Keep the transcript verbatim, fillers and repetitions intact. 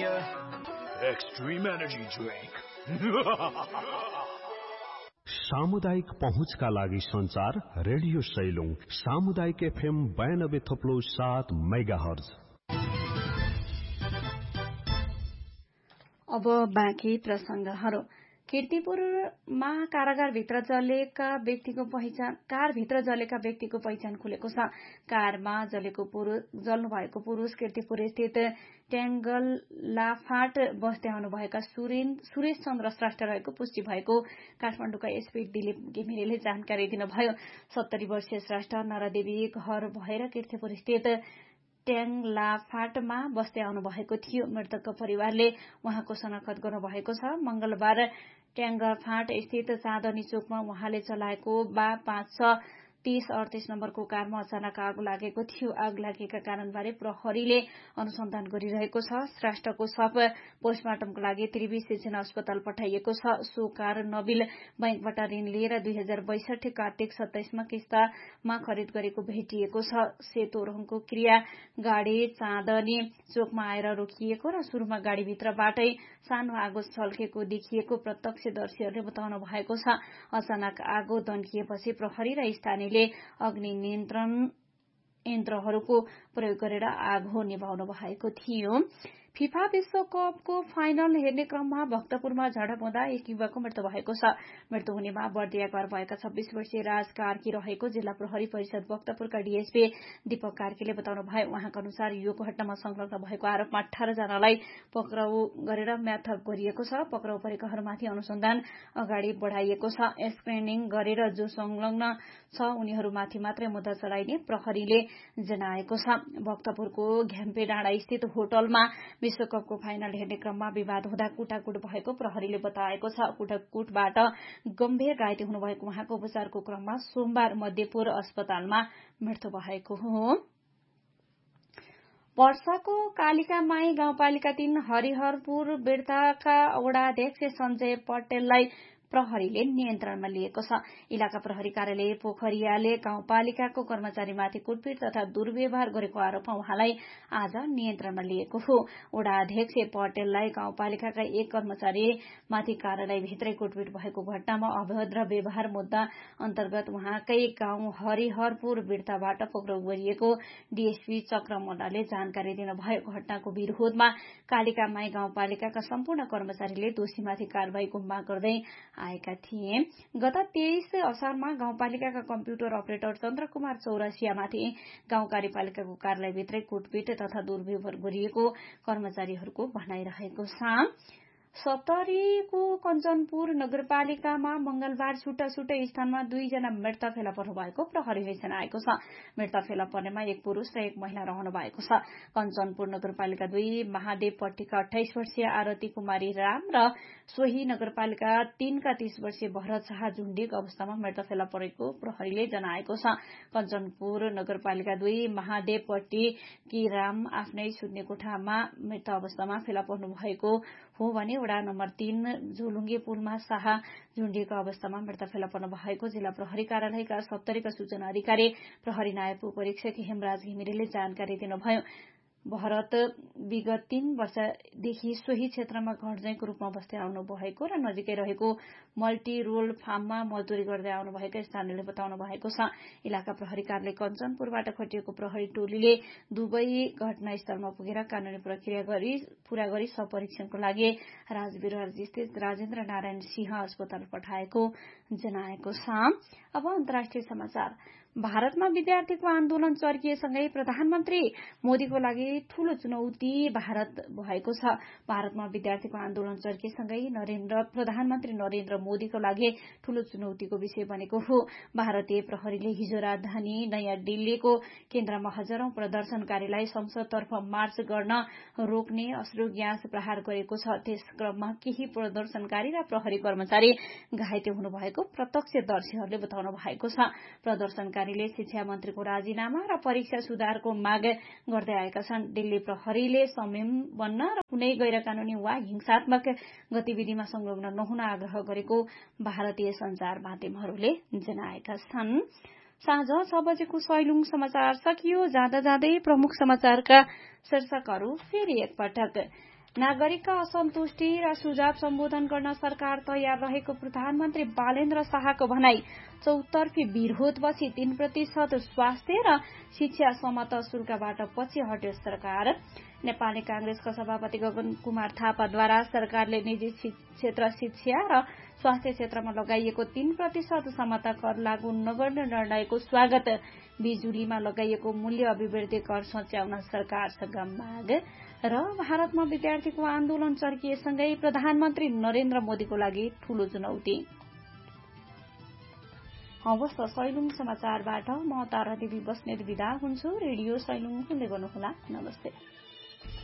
Premier Extreme Energy Drink. सामुदायिक पहुँचका लागि संचार रेडियो सैलुङ सामुदायिक एफएम बयानब्बे थप्लो सात मेगा हर्ज। अब बाँकी प्रसंगहरू। कीर्तिपुरमा कारागारभित्र जलेका व्यक्तिको पहिचान कारभित्र जलेका व्यक्तिको पहिचान खुलेको छ। कारमा जलेको पुरुष जल्नु भएको पुरुष कीर्तिपुर स्थित ट्याङ्गल लाफाट बस्दै आउनुभएका सुरेश चन्द्र श्रेष्ठ रहेको पुष्टि भएको काठमाडौँका एसपी दिलीप घिमिरेले जानकारी दिनुभयो। सत्तरी वर्षीय श्रेष्ठ नरदेवी घर भएर कीर्तिपुर स्थित ट्याङलाफाटमा बस्दै आउनु भएको थियो। मृतकको परिवारले उहाँको शनाखत गर्नुभएको छ। मंगलबार ट्याङलाफाट स्थित चाँदनी चोकमा उहाँले चलाएको बा पाँच छ तीस अडतीस नम्बरको कारमा अचानक आगो लागेको थियो। आग लागेका कारणबारे प्रहरीले अनुसन्धान गरिरहेको छ। श्रेष्ठको शव पोस्टमार्टमको लागि त्रिवी सिंचना अस्पताल पठाइएको छ। सो कार नबिल बैंकबाट ऋण लिएर दुई हजार बैसठी कार्तिक सत्ताइसमा किस्तामा खरिद गरेको भेटिएको छ। सेतो रङको क्रिया गाड़ी चाँदनी चोकमा आएर रोकिएको र सुरुमा गाड़ीभित्रबाटै सानो आगो छल्केको देखिएको प्रत्यक्षदर्शीहरूले बताउनु भएको छ। अचानक आगो दन्किएपछि प्रहरी र स्थानीय अग्नि नियन्त्रण यन्त्रहरूको प्रयोग गरेर आगो निभाउनु भएको थियो। फिफा विश्वकपको फाइनल हेर्ने क्रममा भक्तपुरमा झडप हुँदा एक युवकको मृत्यु भएको छ। मृत्यु हुनेमा बर्दिया घर भएका छब्बीस वर्षीय राज कार्की रहेको जिल्ला प्रहरी परिषद भक्तपुरका डीएसपी दीपक कार्कीले बताउनु भयो। उहाँका अनुसार यो घटनामा संलग्न भएको आरोपमा अठार जनालाई पक्राउ गरेर म्याथप गरिएको छ। पक्राउ परेकाहरूमाथि अनुसन्धान अगाडि बढ़ाइएको छ। स्क्रिनिङ गरेर जो संलग्न छ उनीहरूमाथि मात्रै मुद्दा चलाइने प्रहरीले जनाएको छ। भक्तपुरको घ्याम्पे डाँडा स्थित होटलमा विश्वकपको फाइनल हेर्ने क्रममा विवाद हुँदा कुटाकुट भएको प्रहरीले बताएको छ। कुटाकुटबाट गम्भीर घाइते हुनुभएको उहाँको उपचारको क्रममा सोमबार मध्यपुर अस्पतालमा मृत्यु भएको हो। पर्साको कालिकामाई गाउँपालिका तीन हरिहरपुर बिर्ताका वडाध्यक्ष संजय पटेललाई प्रहरीले नियन्त्रणमा लिएको छ। इलाका प्रहरी कार्यालय पोखरियाले गाउँपालिकाको कर्मचारीमाथि कुटपिट तथा दुर्व्यवहार गरेको आरोपमा उहाँलाई आज नियन्त्रणमा लिएको हो। वडा अध्यक्ष पटेललाई गाउँपालिकाका एक कर्मचारीमाथि कार्यालयभित्रै कुटपिट भएको घटनामा अभद्र व्यवहार मुद्दा अन्तर्गत उहाँकै गाउँ हरिहरपुर बिर्ताबाट पक्राउ गरिएको डीएसपी चक्र मल्लले जानकारी दिनुभयो। घटनाको विरोधमा कालिकामाई गाउँपालिकाका सम्पूर्ण कर्मचारीले दोषीमाथि कार्यवाहीको माग गर्दै आएका थिए। गत तेइस असारमा गाउँपालिकाका कम्प्युटर अपरेटर चन्द्र कुमार चौरसियामाथि गाउँ कार्यपालिकाको कार्यालयभित्रै कुटपिट तथा दुर्व्यवहार गरिएको कर्मचारीहरूको भनाइरहेको छ। सप्तरीको कञ्चनपुर नगरपालिकामा मंगलबार छुट्टा छुट्टै स्थानमा दुईजना मृत फेला पर्नु भएको प्रहरीले जनाएको छ। मृत फेला पर्नेमा एक पुरूष र एक महिला रहनु भएको छ। कञ्चनपुर नगरपालिका दुई महादेवपट्टीका अठाइस वर्षीय आरती कुमारी राम र सोही नगरपालिका तीनका तीस वर्षीय भरत शाह झुण्डीको अवस्थामा मृत फेला परेको प्रहरीले जनाएको छ। कञ्चनपुर नगरपालिका दुई महादेवपट्टीकी राम आफ्नै सुत्ने कोठामा मृत अवस्थामा फेला पर्नु भएको हो भने वडा नम्बर तीन झोलुङ्गे पुलमा शाह झुण्डीको अवस्थामा मृत फेला पर्नु भएको जिल्ला प्रहरी कार्यालयका सप्तरीका सूचना अधिकारी प्रहरी नायब उपरीक्षक हेमराज घिमिरेले जानकारी दिनुभयो। भरत विगत तीन वर्षदेखि सोही क्षेत्रमा घरजैको रूपमा बस्दै आउनु भएको र नजिकै रहेको मल्टी रोल फार्ममा मजदूरी गर्दै आउनु भएको स्थानीयले बताउनु भएको छ। इलाका प्रहरी कार्यालय कञ्चनपुरबाट खटिएको प्रहरी टोलीले दुवै घटनास्थलमा पुगेर कानूनी प्रक्रिया गरी पूरा गरी सपरीक्षणको लागि राजविहार स्थित राजेन्द्र नारायण सिंह अस्पताल पठाएको जनाएको छ। अब अन्तर्राष्ट्रिय समाचार। भारतमा विद्यार्थीको आन्दोलन चर्किएसँगै प्रधानमन्त्री मोदीको लागि ठूलो चुनौती भारत भएको छ। भारतमा विद्यार्थीको आन्दोलन चर्किएसँगै नरेन्द्र प्रधानमन्त्री नरेन्द्र मोदीको लागि ठूलो चुनौतीको विषय बनेको हो। भारतीय प्रहरीले हिजो राजधानी नयाँ दिल्लीको केन्द्रमा हजारौं प्रदर्शनकारीलाई संसदतर्फ मार्च गर्न रोक्ने अश्रु ग्यास प्रहार गरेको छ। त्यस क्रममा केही प्रदर्शनकारी र प्रहरी कर्मचारी घाइते हुनुभएको प्रत्यक्षदर्शीहरूले बताउनु भएको छ। प्रदर्शनकारीले शिक्षा मन्त्रीको राजीनामा र परीक्षा सुधारको माग गर्दै आएका छन्। दिल्ली प्रहरीले संयम बन्न र कुनै गैर कानूनी वा हिंसात्मक गतिविधिमा संलग्न नहुन आग्रह गरेको भारतीय संचार माध्यमहरूले जनाएका छन्। साँझ छ बजेको सैलुङ समाचार सकियो। जाँदा जाँदै प्रमुख समाचारका शीर्षकहरू फेरि एकपटक। नागरिकका असन्तुष्टि र सुझाव सम्बोधन गर्न सरकार तयार रहेको प्रधानमन्त्री बालेन्द्र शाहको भनाई। चौतर्फी विरोधपछि तीन प्रतिशत स्वास्थ्य र शिक्षा समता शुल्कबाट पछि हट्यो सरकार। नेपाली कांग्रेसका सभापति गगन कुमार थापाद्वारा सरकारले निजी क्षेत्र शिक्षा र स्वास्थ्य क्षेत्रमा लगाइएको तीन प्रतिशत समता कर लागू नगर्ने निर्णयको स्वागत। बिजुलीमा लगाइएको मूल्य अभिवृद्धि कर सच्याउन सरकारसँग माग र भारतमा विद्यार्थीको आन्दोलन चर्किएसँगै प्रधानमन्त्री नरेन्द्र मोदीको लागि ठूलो चुनौती। हवस् त सैलुङ समाचारबाट म तारा देवी बस्नेत विदा हुन्छु। रेडियो सैलुङ सुन्दै गर्नुहोला। नमस्ते।